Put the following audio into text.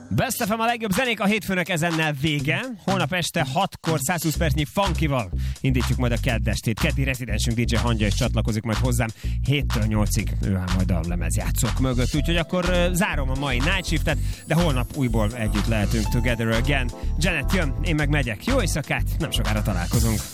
Best FM, a legjobb zenék a hétfőnek ezennel vége. Holnap este 6-kor 120 percnyi funkival indítjuk majd a keddestét. Keddi rezidensünk DJ Hangya is csatlakozik majd hozzám 7-től 8-ig. Ő áll majd a lemezjátszók mögött. Úgyhogy akkor zárom a mai Night Shiftet, de holnap újból együtt lehetünk together again. Janet jön, én meg megyek. Jó éjszakát, nem sokára találkozunk.